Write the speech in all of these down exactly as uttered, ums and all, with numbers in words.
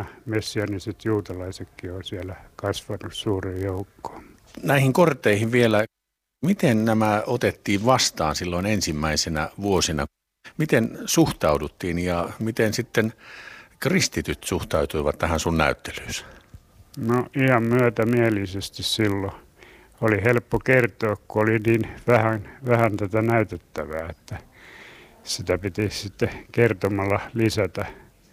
messianiset juutalaisetkin on siellä kasvanut suuren joukkoon. Näihin korteihin vielä, miten nämä otettiin vastaan silloin ensimmäisenä vuosina? Miten suhtauduttiin ja miten sitten kristityt suhtautuivat tähän sun näyttelyys? No ihan myötämielisesti silloin. Oli helppo kertoa, kun oli niin vähän, vähän tätä näytettävää, että sitä piti sitten kertomalla lisätä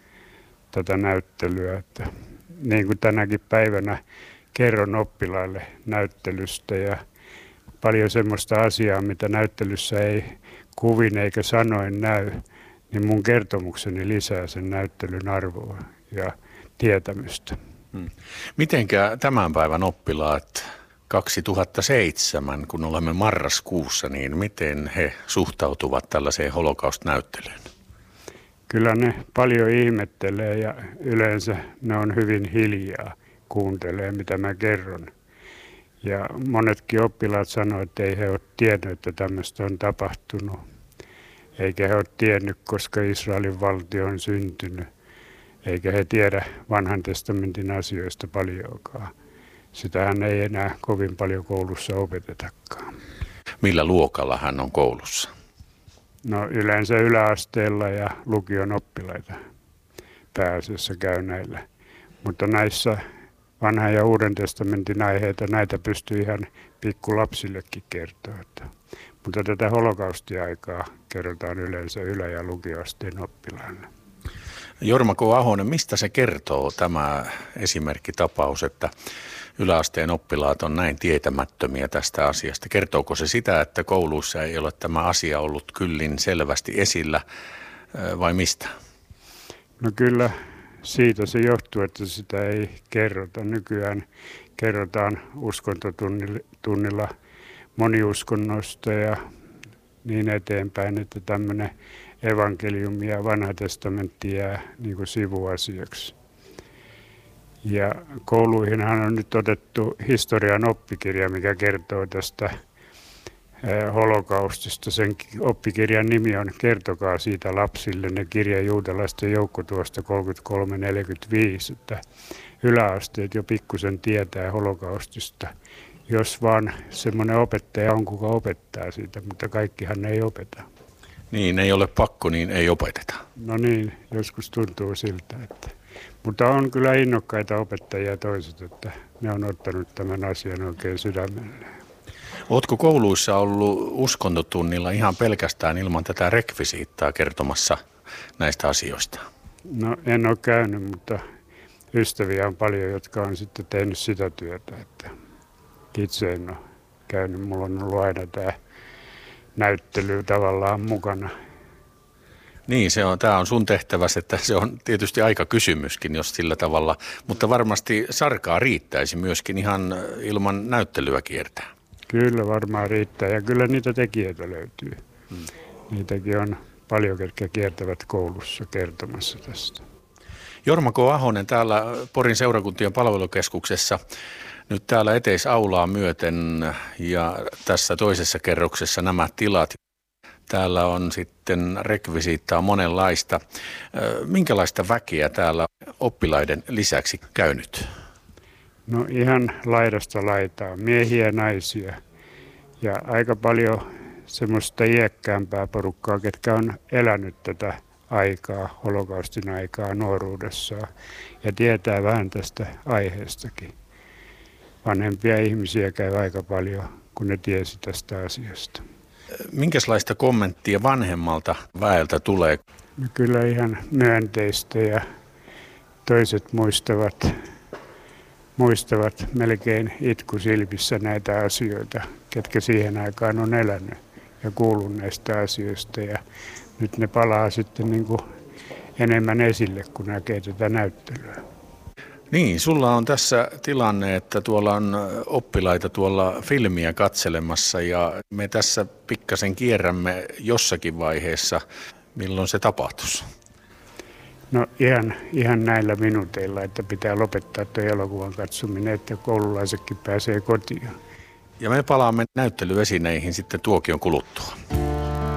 tätä näyttelyä. Että niin kuin tänäkin päivänä kerron oppilaille näyttelystä ja paljon semmoista asiaa, mitä näyttelyssä ei kuvin eikä sanoin näy, niin mun kertomukseni lisää sen näyttelyn arvoa ja tietämystä. Hmm. Mitenkä tämän päivän oppilaat kaksituhattaseitsemän, kun olemme marraskuussa, niin miten he suhtautuvat tällaiseen holokaust-näyttelyyn? Kyllä ne paljon ihmettelee ja yleensä ne on hyvin hiljaa, kuuntelee mitä mä kerron. Ja monetkin oppilaat sanoo, että ei he ole tiennyt, että tämmöistä on tapahtunut. Eikä he ole tiennyt, koska Israelin valtio on syntynyt. Eikä he tiedä vanhan testamentin asioista paljonkaan. Sitähän ei enää kovin paljon koulussa opetetakaan. Millä luokalla hän on koulussa? No yleensä yläasteella ja lukion oppilaita pääasiassa käy näillä. Mutta näissä vanhan ja uuden testamentin aiheita, näitä pystyy ihan pikkulapsillekin kertoa. Mutta tätä holokaustiaikaa kerrotaan yleensä ylä- ja lukioasteen oppilaille. Jorma K. Ahonen, mistä se kertoo tämä esimerkkitapaus, että yläasteen oppilaat on näin tietämättömiä tästä asiasta? Kertooko se sitä, että kouluissa ei ole tämä asia ollut kyllin selvästi esillä vai mistä? No kyllä siitä se johtuu, että sitä ei kerrota. Nykyään kerrotaan uskontotunnilla moniuskonnosta ja niin eteenpäin, että tämmöinen evankeliumi ja vanha testamentti jää niin kuin sivuasiaksi. Ja kouluihinhan on nyt otettu historian oppikirja, mikä kertoo tästä holokaustista. Sen oppikirjan nimi on Kertokaa siitä lapsille, ne kirja juutalaisten joukkotuosta kolmekymmentäkolme neljäkymmentäviisi, että yläasteet jo pikkusen tietää holokaustista, jos vaan semmoinen opettaja on, kuka opettaa siitä, mutta kaikkihan ei opeta. Niin, ei ole pakko, niin ei opeteta. No niin, joskus tuntuu siltä, että mutta on kyllä innokkaita opettajia toiset, että ne on ottanut tämän asian oikein sydämelle. Oletko kouluissa ollut uskontotunnilla ihan pelkästään ilman tätä rekvisiittaa kertomassa näistä asioista? No en ole käynyt, mutta ystäviä on paljon, jotka on sitten tehnyt sitä työtä. Että itse en ole käynyt, mulla on ollut aina tämä näyttely tavallaan mukana. Niin, se on, tämä on sun tehtäväsi, että se on tietysti aika kysymyskin, jos sillä tavalla, mutta varmasti sarkaa riittäisi myöskin ihan ilman näyttelyä kiertää. Kyllä varmaan riittää ja kyllä niitä tekijöitä löytyy. Hmm. Niitäkin on paljon, ketkä kiertävät koulussa kertomassa tästä. Jorma K. Ahonen täällä Porin seurakuntien palvelukeskuksessa. Nyt täällä eteisaulaa myöten ja tässä toisessa kerroksessa nämä tilat. Täällä on sitten rekvisiittaa monenlaista. Minkälaista väkeä täällä oppilaiden lisäksi käynyt? No ihan laidasta laitaa, miehiä ja naisia ja aika paljon semmoista iäkkäämpää porukkaa, ketkä on elänyt tätä aikaa, holokaustin aikaa nuoruudessaan ja tietää vähän tästä aiheestakin. Vanhempia ihmisiä käy aika paljon, kun ne tiesi tästä asiasta. Minkälaista kommenttia vanhemmalta väeltä tulee? No kyllä ihan myönteistä ja toiset muistavat, muistavat melkein itkusilmissä näitä asioita, ketkä siihen aikaan on elänyt ja kuullut näistä asioista. Ja nyt ne palaa sitten niin kuin enemmän esille, kun näkee tätä näyttelyä. Niin, sulla on tässä tilanne, että tuolla on oppilaita tuolla filmiä katselemassa ja me tässä pikkasen kierrämme jossakin vaiheessa. Milloin se tapahtuisi? No ihan, ihan näillä minuuteilla, että pitää lopettaa tuo elokuvan katsominen, että koululaisetkin pääsee kotiin. Ja me palaamme näyttelyesineihin sitten tuokion kuluttua.